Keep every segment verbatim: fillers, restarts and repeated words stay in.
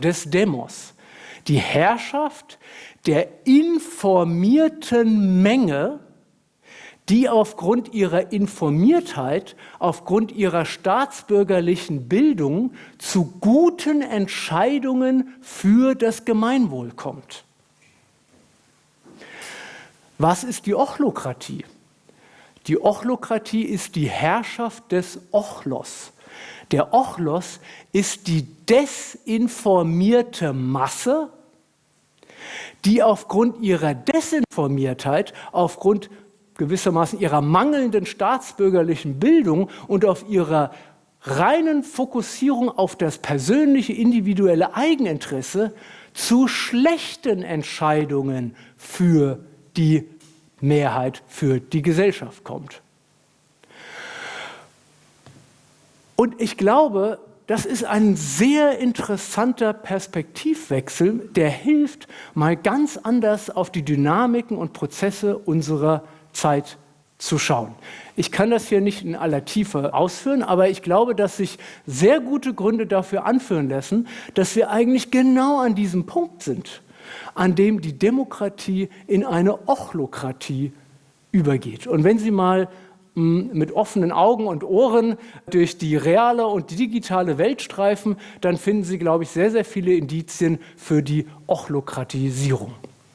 des Demos, die Herrschaft der informierten Menge, die aufgrund ihrer Informiertheit, aufgrund ihrer staatsbürgerlichen Bildung zu guten Entscheidungen für das Gemeinwohl kommt. Was ist die Ochlokratie? Die Ochlokratie ist die Herrschaft des Ochlos. Der Ochlos ist die desinformierte Masse, die aufgrund ihrer Desinformiertheit, aufgrund gewissermaßen ihrer mangelnden staatsbürgerlichen Bildung und auf ihrer reinen Fokussierung auf das persönliche, individuelle Eigeninteresse zu schlechten Entscheidungen für die Mehrheit, für die Gesellschaft kommt. Und ich glaube, das ist ein sehr interessanter Perspektivwechsel, der hilft, mal ganz anders auf die Dynamiken und Prozesse unserer Zeit zu schauen. Ich kann das hier nicht in aller Tiefe ausführen, aber ich glaube, dass sich sehr gute Gründe dafür anführen lassen, dass wir eigentlich genau an diesem Punkt sind, an dem die Demokratie in eine Ochlokratie übergeht. Und wenn Sie mal mit offenen Augen und Ohren durch die reale und die digitale Welt streifen, dann finden Sie, glaube ich, sehr, sehr viele Indizien für die Ochlokratisierung.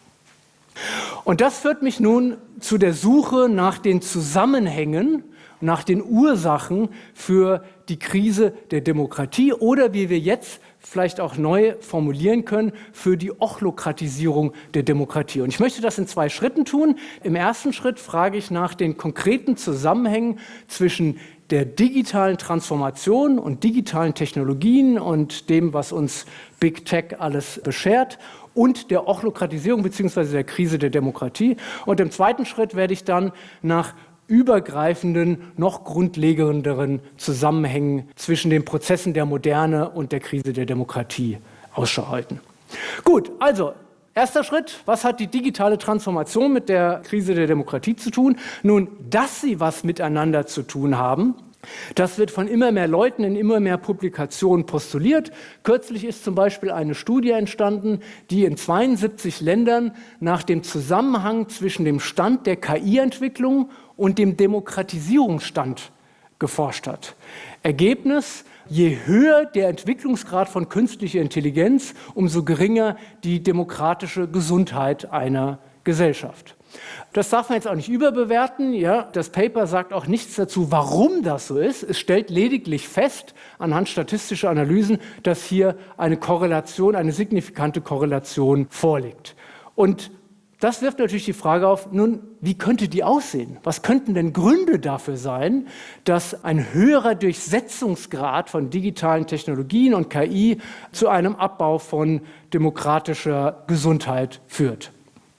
Und das führt mich nun zu der Suche nach den Zusammenhängen, nach den Ursachen für die Krise der Demokratie oder, wie wir jetzt vielleicht auch neu formulieren können, für die Ochlokratisierung der Demokratie. Und ich möchte das in zwei Schritten tun. Im ersten Schritt frage ich nach den konkreten Zusammenhängen zwischen der digitalen Transformation und digitalen Technologien und dem, was uns Big Tech alles beschert, und der Ochlokratisierung bzw. der Krise der Demokratie. Und im zweiten Schritt werde ich dann nach übergreifenden, noch grundlegenderen Zusammenhängen zwischen den Prozessen der Moderne und der Krise der Demokratie Ausschau halten. Gut, also erster Schritt, was hat die digitale Transformation mit der Krise der Demokratie zu tun? Nun, dass sie was miteinander zu tun haben, das wird von immer mehr Leuten in immer mehr Publikationen postuliert. Kürzlich ist zum Beispiel eine Studie entstanden, die in zweiundsiebzig Ländern nach dem Zusammenhang zwischen dem Stand der K I-Entwicklung und dem Demokratisierungsstand geforscht hat. Ergebnis: Je höher der Entwicklungsgrad von künstlicher Intelligenz, umso geringer die demokratische Gesundheit einer Gesellschaft. Das darf man jetzt auch nicht überbewerten. Ja? Das Paper sagt auch nichts dazu, warum das so ist. Es stellt lediglich fest, anhand statistischer Analysen, dass hier eine Korrelation, eine signifikante Korrelation vorliegt. Und das wirft natürlich die Frage auf, nun, wie könnte die aussehen? Was könnten denn Gründe dafür sein, dass ein höherer Durchsetzungsgrad von digitalen Technologien und K I zu einem Abbau von demokratischer Gesundheit führt?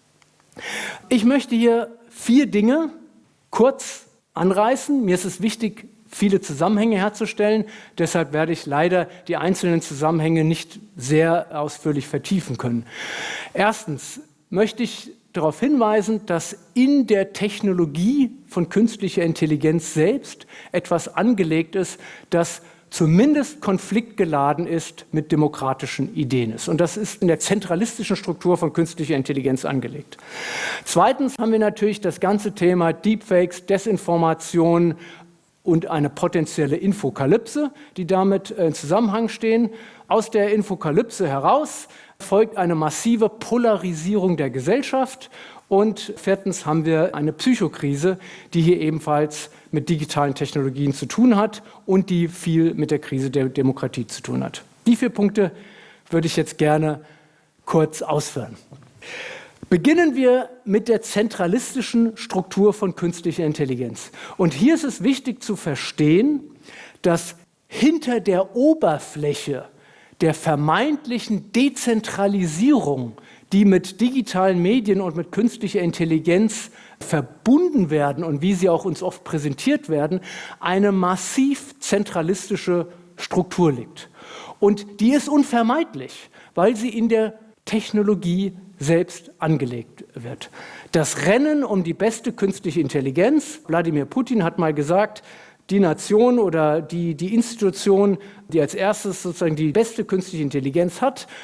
Ich möchte hier vier Dinge kurz anreißen. Mir ist es wichtig, viele Zusammenhänge herzustellen. Deshalb werde ich leider die einzelnen Zusammenhänge nicht sehr ausführlich vertiefen können. Erstens möchte ich darauf hinweisen, dass in der Technologie von künstlicher Intelligenz selbst etwas angelegt ist, das zumindest konfliktgeladen ist mit demokratischen Ideen ist. Und das ist in der zentralistischen Struktur von künstlicher Intelligenz angelegt. Zweitens haben wir natürlich das ganze Thema Deepfakes, Desinformation und eine potenzielle Infokalypse, die damit in Zusammenhang stehen. Aus der Infokalypse heraus folgt eine massive Polarisierung der Gesellschaft. Und viertens haben wir eine Psychokrise, die hier ebenfalls mit digitalen Technologien zu tun hat und die viel mit der Krise der Demokratie zu tun hat. Die vier Punkte würde ich jetzt gerne kurz ausführen. Beginnen wir mit der zentralistischen Struktur von künstlicher Intelligenz. Und hier ist es wichtig zu verstehen, dass hinter der Oberfläche der vermeintlichen Dezentralisierung, die mit digitalen Medien und mit künstlicher Intelligenz verbunden werden und wie sie auch uns oft präsentiert werden, eine massiv zentralistische Struktur liegt. Und die ist unvermeidlich, weil sie in der Technologie selbst angelegt wird. Das Rennen um die beste künstliche Intelligenz, Wladimir Putin hat mal gesagt, die Nation oder die, die Institution, die als erstes sozusagen die beste künstliche Intelligenz hat,